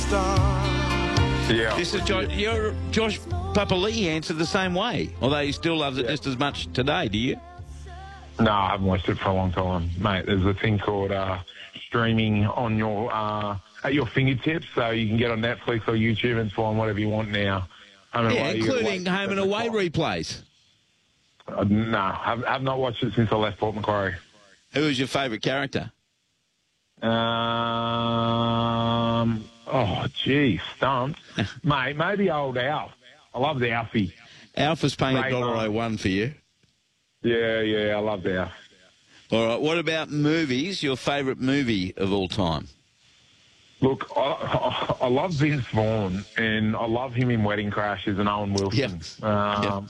Yeah. This is Josh Papali answered the same way, although he still loves it just as much today. Do you? No, I haven't watched it for a long time, mate. There's a thing called streaming on your at your fingertips, so you can get on Netflix or YouTube and find whatever you want now. Yeah, including home and away replays. No, I've not watched it since I left Port Macquarie. Who is your favourite character? Stumped. Mate, maybe old Alf. I love the Alfie. Alf is paying Great $1.01 for you. Yeah, I love Alf. All right, what about movies? Your favourite movie of all time? Look, I love Vince Vaughn, and I love him in Wedding Crashers and Owen Wilson. Yep.